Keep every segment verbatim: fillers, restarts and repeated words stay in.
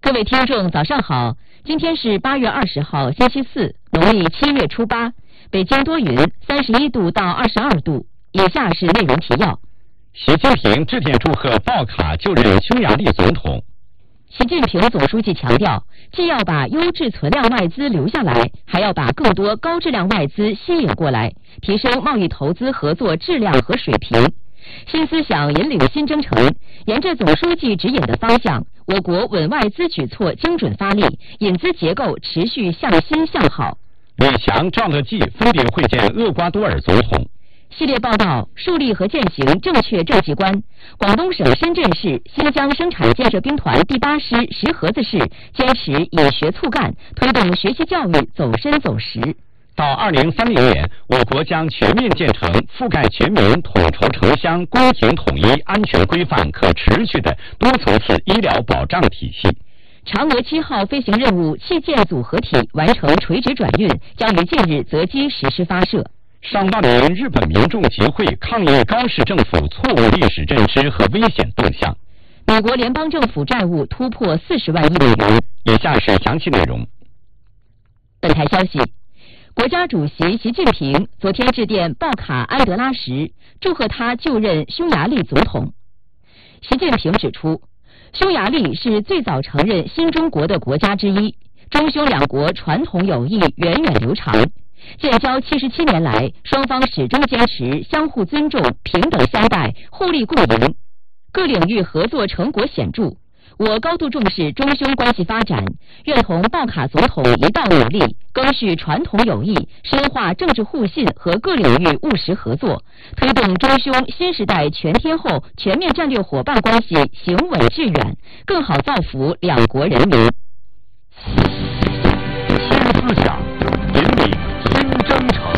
各位听众，早上好！今天是八月二十号，星期四，农历七月初八。北京多云，三十一度到二十二度。以下是内容提要： 习近平致电祝贺鲍卡就任匈牙利总统。 习近平总书记强调，既要把优质存量外资留下来，还要把更多高质量外资吸引过来，提升贸易投资合作质量和水平。新思想引领新征程，沿着总书记指引的方向，我国稳外资举措精准发力，引资结构持续向新向好。 李强、赵乐际分别会见厄瓜多尔总统。 系列报道：树立和践行正确政绩观。广东省深圳市新疆生产建设兵团第八师石河子市坚持以学促干，推动学习教育走深走实。 到二零三零年，我国将全面建成覆盖全民、统筹城乡、公平统一、安全规范、可持续的多层次医疗保障体系。 嫦娥七号飞行任务器件组合体完成垂直转运，将于近日择机实施发射。 上万名日本民众集会抗议高市政府错误历史认知和危险动向。 美国联邦政府债务突破四十万亿美元。 以下是详细内容。 本台消息。国家主席习近平昨天致电鲍卡安德拉什，祝贺他就任匈牙利总统。习近平指出，匈牙利是最早承认新中国的国家之一，中匈两国传统友谊源远流长。建交七十七年来，双方始终坚持相互尊重、平等相待、互利共赢，各领域合作成果显著。我高度重视中匈关系发展，愿同鲍卡总统一道努力，赓续传统友谊，深化政治互信和各领域务实合作，推动中匈新时代全天候全面战略伙伴关系行稳致远，更好造福两国人民。 新思想引领新征程。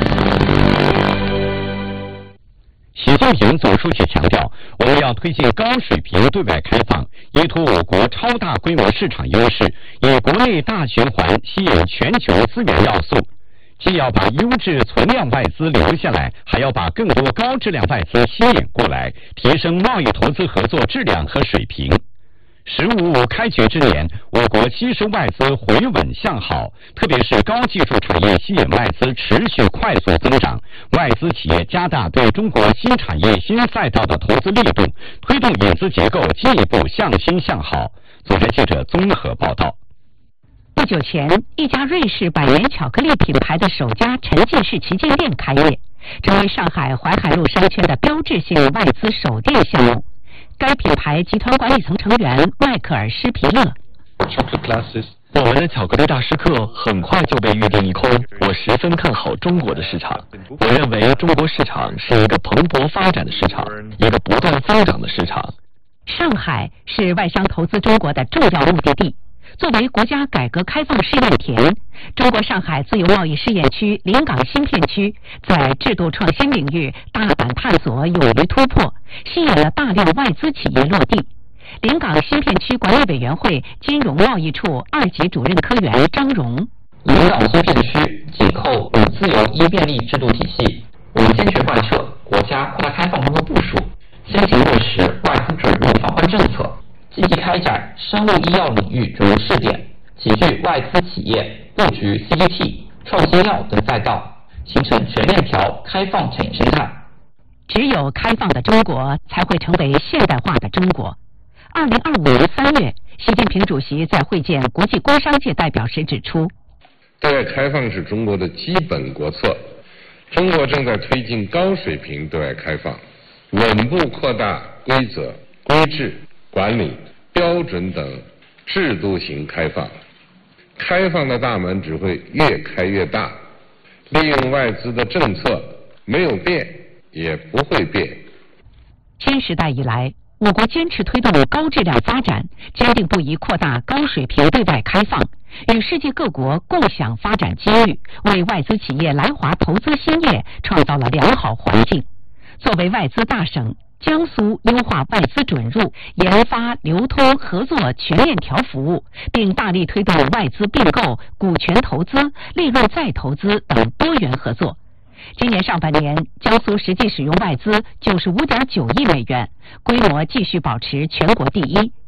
习近平总书记强调，我们要推进高水平对外开放，依托我国超大规模市场优势，以国内大循环吸引全球资源要素。既要把优质存量外资留下来，还要把更多高质量外资吸引过来，提升贸易投资合作质量和水平。十五五开局之年，我国吸收外资回稳向好，特别是高技术产业吸引外资持续快速增长，外资企业加大对中国新产业新赛道的投资力度，推动引资结构进一步向新向好。总台记者综合报道。 不久前，一家瑞士百年巧克力品牌的首家沉浸式旗舰店开业，成为上海淮海路商圈的标志性外资首店项目。该品牌集团管理层成员迈克尔·施皮勒， 我们的巧克力大师课很快就被预定一空。我十分看好中国的市场，我认为中国市场是一个蓬勃发展的市场，一个不断增长的市场。 上海是外商投资中国的重要目的地。作为国家改革开放试验田，中国上海自由贸易试验区临港新片区在制度创新领域大胆探索，勇于突破，吸引了大量外资企业落地。临港新片区管理委员会金融贸易处二级主任科员张荣： 临港新片区紧扣五自由一便利制度体系，我们坚决贯彻国家扩大开放工作部署，先行落实外资准入放宽政策，积极开展生物医药领域准入试点，齐聚外资企业布局 C G T、创新药等赛道，形成全链条开放产业生态。 只有开放的中国，才会成为现代化的中国。二零二五年三月，习近平主席在会见国际工商界代表时指出， 对外开放是中国的基本国策，中国正在推进高水平对外开放，稳步扩大规则、规制、管理、标准等制度型开放，开放的大门只会越开越大，利用外资的政策没有变，也不会变。 新时代以来，我国坚持推动高质量发展，坚定不移扩大高水平对外开放，与世界各国共享发展机遇，为外资企业来华投资兴业创造了良好环境。作为外资大省，江苏优化外资准入、研发、流通、合作全链条服务，并大力推动外资并购、股权投资、利润再投资等多元合作。今年上半年，江苏实际使用外资九十五点九亿美元，规模继续保持全国第一。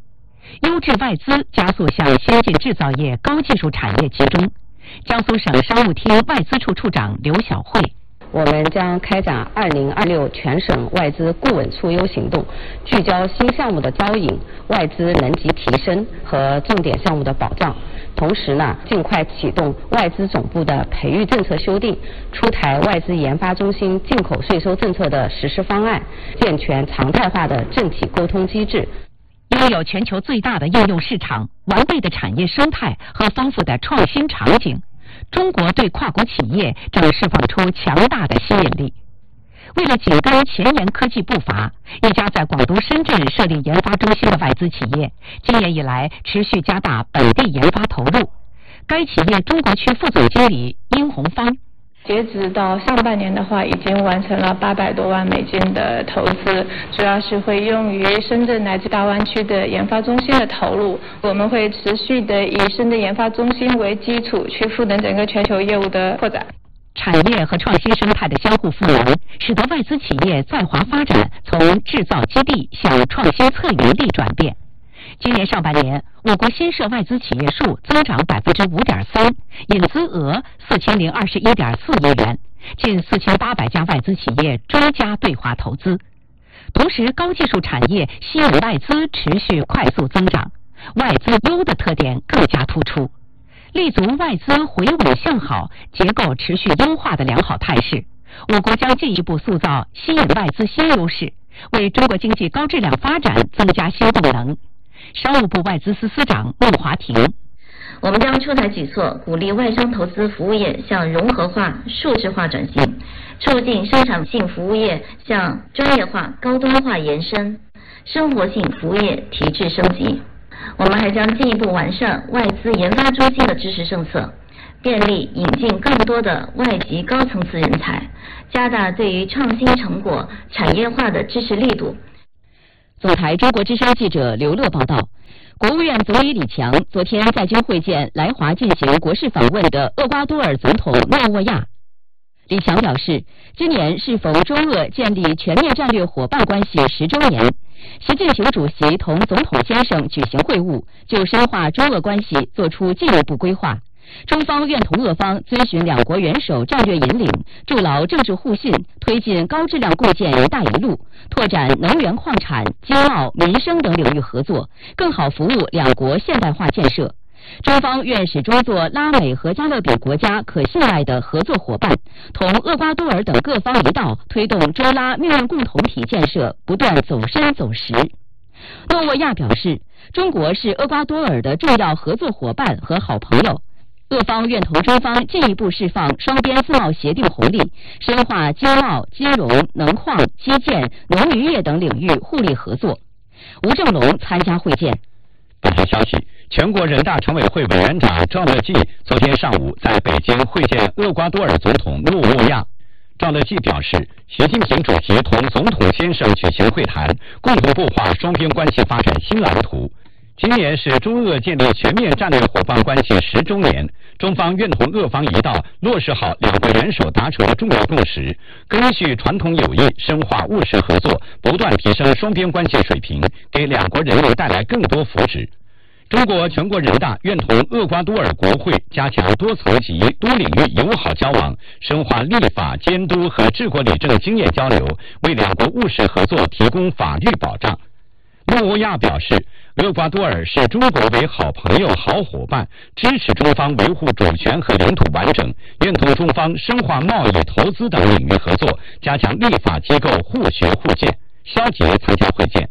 优质外资加速向先进制造业、高技术产业集中。江苏省商务厅外资处处长刘晓慧。 我们将开展二零二六全省外资固稳促优行动，聚焦新项目的招引、外资能级提升和重点项目的保障。同时呢，尽快启动外资总部的培育政策修订，出台外资研发中心进口税收政策的实施方案，健全常态化的政企沟通机制。 拥有全球最大的应用市场、完备的产业生态和丰富的创新场景，中国对跨国企业正释放出强大的吸引力。为了紧跟前沿科技步伐，一家在广东深圳设立研发中心的外资企业，今年以来持续加大本地研发投入。该企业中国区副总经理殷红芳。 截止到上半年的话，已经完成了八百多万美金的投资，主要是会用于深圳乃至大湾区的研发中心的投入。我们会持续的以深圳研发中心为基础，去赋能整个全球业务的扩展。 产业和创新生态的相互赋能，使得外资企业在华发展从制造基地向创新策源地转变。今年上半年，我国新设外资企业数增长百分之五点三，引资额四千零二十一点四亿元，近四千八百家外资企业追加对华投资。同时，高技术产业吸引外资持续快速增长，外资优的特点更加突出，立足外资回稳向好、结构持续优化的良好态势。我国将进一步塑造吸引外资新优势，为中国经济高质量发展增加新动能。商务部外资司司长孟华婷， 我们将出台举措，鼓励外商投资服务业向融合化、数字化转型，促进生产性服务业向专业化、高端化延伸，生活性服务业提质升级。我们还将进一步完善外资研发中心的支持政策，便利引进更多的外籍高层次人才，加大对于创新成果产业化的支持力度。 总台中国之声记者刘乐报道，国务院总理李强昨天在京会见来华进行国事访问的厄瓜多尔总统诺沃亚。李强表示，今年适逢中俄建立全面战略伙伴关系十周年，习近平主席同总统先生举行会晤，就深化中俄关系作出进一步规划。中方愿同俄方遵循两国元首战略引领，筑牢政治互信，推进高质量构建“一带一路”，拓展能源、矿产、经贸、民生等领域合作，更好服务两国现代化建设。中方愿始终做拉美和加勒比国家可信赖的合作伙伴，同厄瓜多尔等各方一道，推动中拉命运共同体建设不断走深走实。诺沃亚表示，中国是厄瓜多尔的重要合作伙伴和好朋友。俄方愿同中方进一步释放双边自贸协定红利，深化经贸、金融、能矿、基建、农渔业等领域互利合作。吴正龙参加会见。 本台消息，全国人大常委会委员长赵乐际昨天上午在北京会见厄瓜多尔总统诺沃亚。赵乐际表示，习近平主席同总统先生举行会谈，共同擘画双边关系发展新蓝图。今年是中俄建立全面战略伙伴关系十周年，中方愿同俄方一道落实好两国元首达成的重要共识，根续传统友谊，深化务实合作，不断提升双边关系水平，给两国人民带来更多福祉。中国全国人大愿同厄瓜多尔国会加强多层级、多领域友好交往，深化立法监督和治国理政经验交流，为两国务实合作提供法律保障。诺沃亚表示，厄瓜多尔视中国为好朋友、好伙伴，支持中方维护主权和领土完整，愿同中方深化贸易、投资等领域合作，加强立法机构互学互鉴。肖杰参加会见。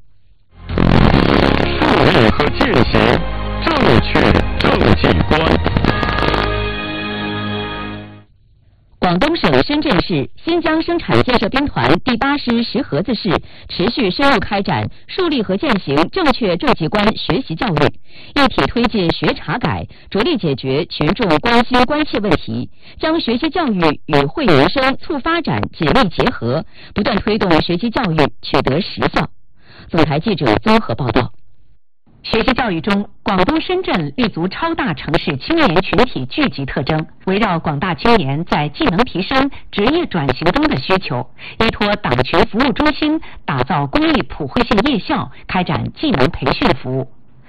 树立和践行正确政绩观。 广东省深圳市新疆生产建设兵团第八师石河子市持续深入开展树立和践行正确政绩观学习教育，一体推进学查改，着力解决群众关心关切问题，将学习教育与惠民生、促发展紧密结合，不断推动学习教育取得实效。总台记者综合报道。 学习教育中，广东深圳立足超大城市青年群体聚集特征，围绕广大青年在技能提升、职业转型中的需求，依托党群服务中心，打造公益普惠性夜校，开展技能培训服务。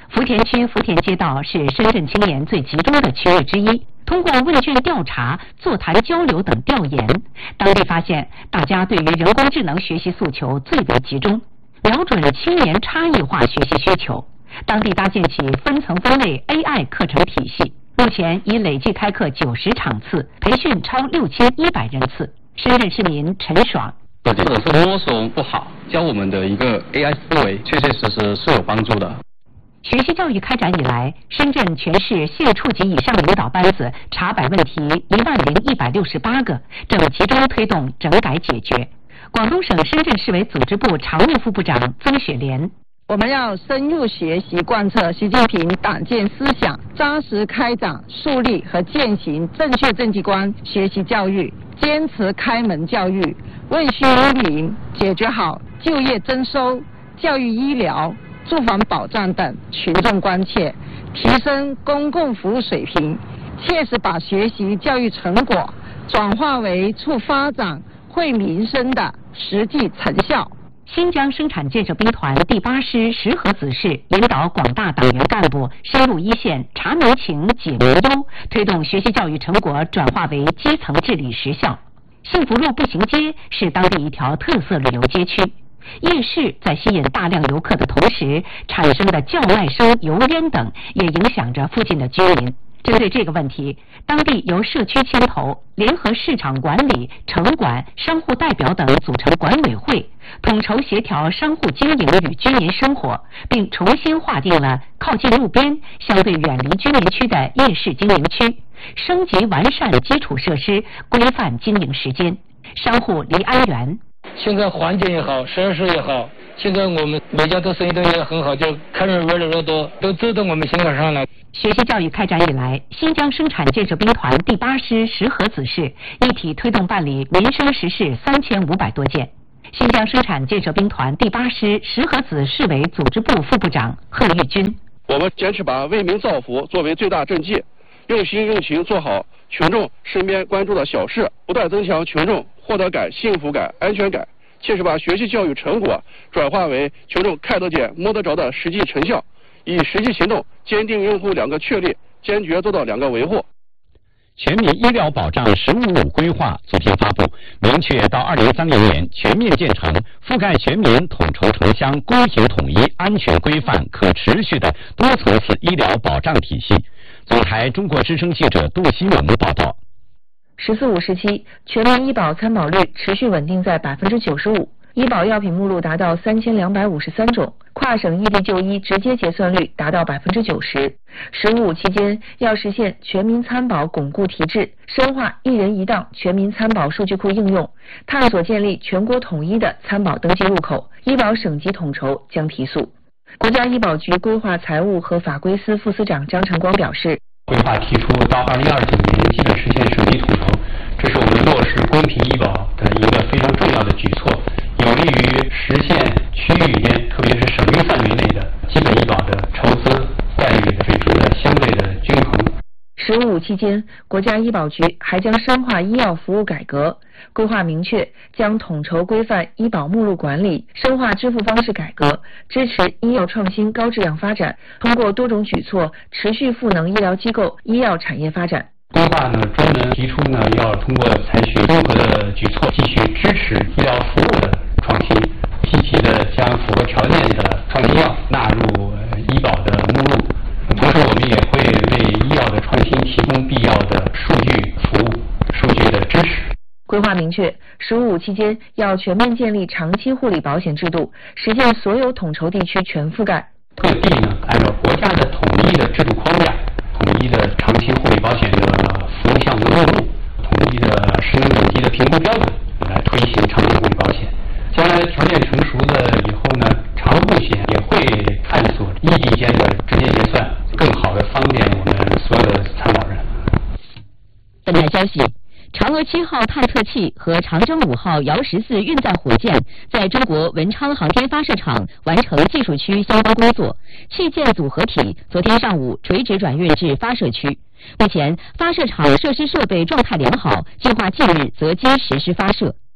福田区福田街道是深圳青年最集中的区域之一。通过问卷调查、座谈交流等调研，当地发现大家对于人工智能学习诉求最为集中，瞄准青年差异化学习需求。当地搭建起分层分类 A I 课程体系，目前已累计开课九十场次，培训超六千一百人次。深圳市民陈爽。 或者是摸索不好，教我们的一个 A I 思维，确确实实是有帮助的。 学习教育开展以来，深圳全市县处级以上领导班子查摆问题一万零一百六十八个，正集中推动整改解决。广东省深圳市委组织部常务副部长曾雪莲。 我们要深入学习贯彻习近平党建思想，扎实开展树立和践行正确政绩观学习教育，坚持开门教育，问需于民，解决好就业增收、教育医疗、住房保障等群众关切，提升公共服务水平，切实把学习教育成果转化为促发展、惠民生的实际成效。 新疆生产建设兵团第八师石河子市引导广大党员干部深入一线查民情、解民忧，推动学习教育成果转化为基层治理实效。幸福路步行街是当地一条特色旅游街区，夜市在吸引大量游客的同时，产生的叫卖声、油烟等也影响着附近的居民。针对这个问题，当地由社区牵头，联合市场管理、城管、商户代表等组成管委会，统筹协调商户经营与居民生活，并重新划定了靠近路边、相对远离居民区的夜市经营区，升级完善基础设施，规范经营时间。商户离安源。 现在环境也好，设施也好，现在我们每家都生意都也很好，就客人越来越多，都走到我们心坎上来。 学习教育开展以来，新疆生产建设兵团第八师石河子市一体推动办理民生实事三千五百多件。新疆生产建设兵团第八师石河子市委组织部副部长贺玉军。 我们坚持把为民造福作为最大政绩，用心用情做好群众身边关注的小事，不断增强群众获得感、幸福感、安全感，切实把学习教育成果转化为群众看得见、摸得着的实际成效，以实际行动坚定用户两个确立，坚决做到两个维护。 全民医疗保障“十五五”规划昨天发布，明确到二零三零年全面建成覆盖全民、统筹城乡、公平统一、安全规范、可持续的多层次医疗保障体系。总台中国之声记者杜希勇报道。 十四五时期，全民医保参保率持续稳定在百分之九十五，医保药品目录达到三千两百五十三种，跨省异地就医直接结算率达到百分之九十。十五五期间，要实现全民参保巩固提质，深化一人一档全民参保数据库应用，探索建立全国统一的参保登记入口，医保省级统筹将提速。国家医保局规划财务和法规司副司长张晨光表示， 规划提出到二零二九年基本实现省级统筹，这是我们落实公平医保的一个非常重要的举措，有利于实现区域间，特别是省域范围内的基本医保的筹资待遇水平的相对的均衡。 十五五期间，国家医保局还将深化医药服务改革，规划明确将统筹规范医保目录管理，深化支付方式改革，支持医药创新高质量发展，通过多种举措持续赋能医疗机构、医药产业发展。 规划呢，专门提出呢，要通过采取综合的举措，继续支持医疗服务的创新，积极的将符合条件的创新药纳入医保的目录。同时，我们也会为医药的创新提供必要的数据服务、数据的支持。 规划明确，十五五期间要全面建立长期护理保险制度，实现所有统筹地区全覆盖。 各地呢，按照国家的统一的制度框架、统一的长期护理保险的服务项目目录、统一的失能等级的评估标准来推行长期护理保险。将来条件成熟了以后呢，长护险也会探索异地间的直接结算，更好的方便我们所有的参保人。 本台消息，嫦娥七号探测器和长征五号遥十四运载火箭在中国文昌航天发射场完成技术区相关工作，器件组合体昨天上午垂直转运至发射区。目前发射场设施设备状态良好，计划近日择机实施发射。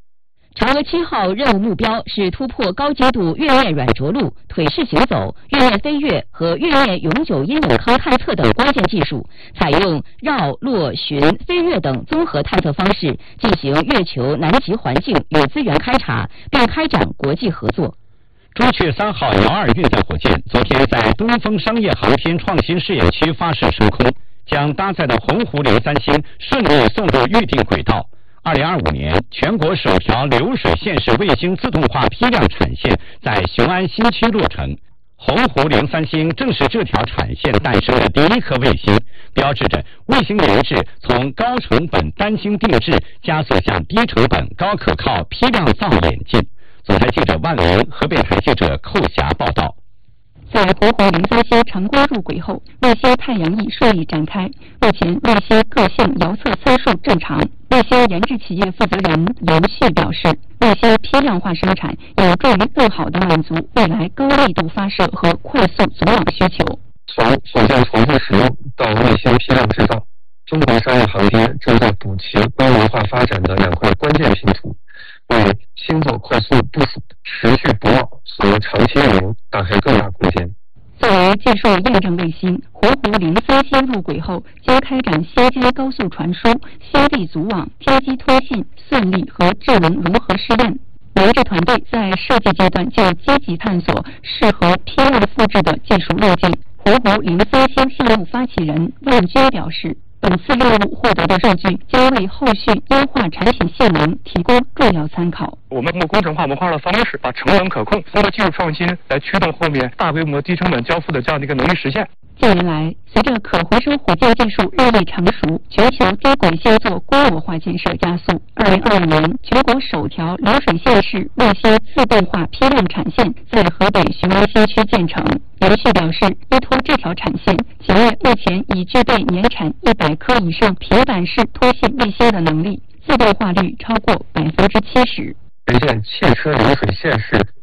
嫦娥七号任务目标是突破高精度月面软着陆、腿式行走、月面飞跃和月面永久阴冷康探测等关键技术，采用绕、落、巡、飞跃等综合探测方式，进行月球南极环境与资源勘察，并开展国际合作。 朱雀三号遥二运载火箭昨天在东风商业航天创新试验区发射升空，将搭载的鸿鹄零三星顺利送入预定轨道。二零二五年，全国首条流水线式卫星自动化批量产线在雄安新区落成。鸿鹄零三星正是这条产线诞生的第一颗卫星，标志着卫星研制从高成本单星定制加速向低成本高可靠批量造演进。总台记者万林，河北台记者寇霞报道。 在鸿鹄零三星成功入轨后，卫星太阳翼顺利展开。目前卫星各项遥测参数正常。卫星研制企业负责人尤旭表示，卫星批量化生产有助于更好地满足未来高密度发射和快速组网需求。 从火箭重复使用到卫星批量制造，中国商业航天正在补齐规模化发展的两块关键拼图，为星走快速部署、持续不忘所长期运营打开更大空间。 作为技术验证卫星，鸿鹄零三星入轨后将开展星间高速传输、星地组网、天基通信、算力和智能融合试验。研制团队在设计阶段就积极探索适合批量复制的技术路径。鸿鹄零三星项目发起人万军表示，本次任务获得的数据将为后续优化产品性能提供重要参考。 我们通过工程化模块的方式，把成本可控，通过技术创新来驱动后面大规模低成本交付的这样的一个能力实现。 近年来，随着可回收火箭技术日益成熟，全球低轨星座规模化建设加速。二零二二年，全国首条流水线式卫星自动化批量产线在河北雄安新区建成。尤旭表示，依托这条产线，企业目前已具备年产一百颗以上平板式通信卫星的能力，自动化率超过百分之七十。 实现汽车流水线式